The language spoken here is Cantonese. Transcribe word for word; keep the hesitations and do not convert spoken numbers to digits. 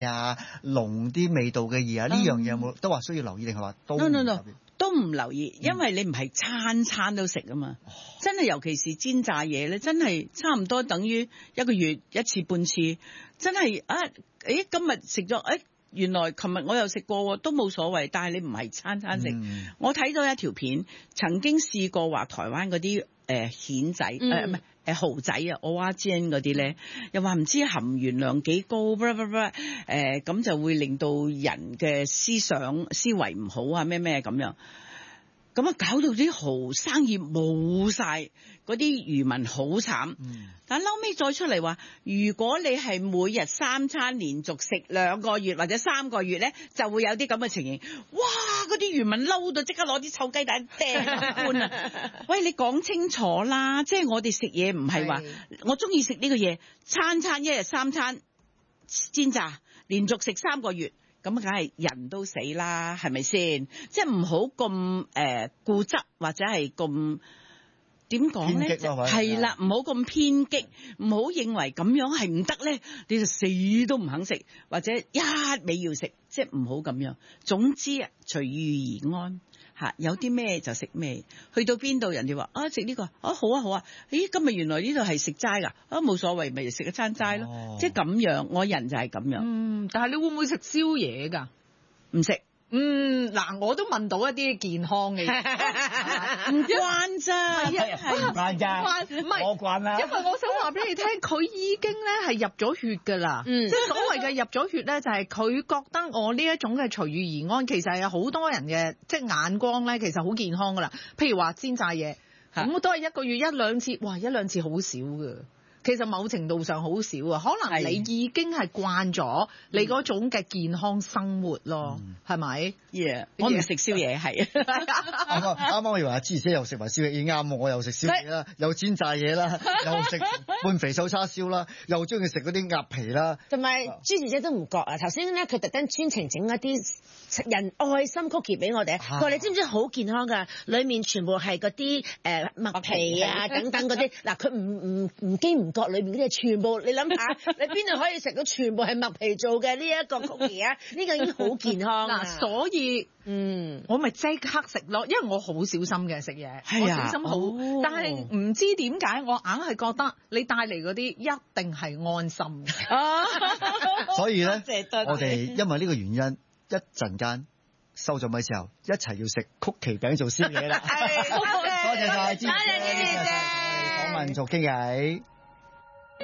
啊，濃啲味道嘅嘢啊，呢樣嘢有冇都話需要留意定係話都 no no no 都唔留意，因為你唔係餐餐都食啊嘛， 嗯、 真係尤其是煎炸嘢咧，真係差唔多等於一個月一次半次，真係啊，誒今日食咗誒。原來琴日我又食過都冇所謂，但係你唔係餐餐食。嗯、我睇到一條片，曾經試過話台灣嗰啲誒蜆仔誒唔係誒蠔仔啊，蚵仔煎嗰啲咧，又話唔知含鹽量幾高，誒咁、呃、就會令到人嘅思想思維唔好啊咩咩咁樣。咁啊，搞到啲蠔生意冇晒，嗰啲漁民好慘。嗯、但係後尾再出嚟話，如果你係每日三餐連續食兩個月或者三個月咧，就會有啲咁嘅情形。哇！嗰啲漁民嬲到即刻攞啲臭雞蛋掟入罐啊！喂，你講清楚啦，即係我哋食嘢唔係話我中意食呢個嘢，餐餐一日三餐煎炸，連續食三個月。咁梗係人都死啦，係咪先？即係唔好咁誒固執，或者係咁點講咧？係啦，唔好咁偏激，唔好認為咁樣係唔得咧，你就死都唔肯食，或者一味要食，即係唔好咁樣。總之啊，隨遇而安嚇，有啲咩就食咩。去到邊度人哋話啊食呢個啊好啊好啊，咦今日原來呢度係食齋㗎，啊冇所謂，咪食一餐齋咯。哦、即係咁樣，我人就係咁樣。 嗯，但係你會唔會食宵夜㗎？ 唔食。 嗯，嗱，我都問到一啲健康嘅嘢， 唔慣咋， 唔慣咋， 唔係我慣啦。 因為我想話俾你聽，佢已經咧係入咗血㗎啦。嗯，即係所謂嘅入咗血咧，就係佢覺得我呢一種嘅隨遇而安，其實係有好多人嘅即係眼光咧，其實好健康㗎啦。譬如話煎炸嘢，咁都係一個月一兩次，哇，一兩次好少㗎。其實某程度上好少啊，可能你已經係慣咗你嗰種嘅健康生活咯，係咪？Yeah， 我唔食宵夜係。啱啱啱我以為阿芝姐又食埋宵夜，啱喎，我又食宵夜啦，又煎炸嘢啦，又食半肥瘦叉燒啦，又中意食嗰啲鴨皮啦。 同埋朱姐姐都唔覺啊，頭先咧佢特登專程整一啲人愛心曲奇俾我哋，佢話你知唔知好健康㗎？裡面全部係嗰啲誒麥皮啊等等嗰啲，嗱佢唔唔唔經唔覺裏面嗰啲全部，你諗下，你邊度可以食到全部係麥皮做嘅呢一個曲奇啊？呢個已經好健康嗱，所以嗯，我咪即刻食咯，因為我好小心嘅食嘢，我小心好，哦、但係唔知點解我硬係覺得你帶嚟嗰啲一定係安心嘅， 所以咧，我哋因為呢個原因。一陣間收咗咪之後，一齊要食曲奇餅做宵夜啦！多謝晒，多謝多謝，訪問做傾偈。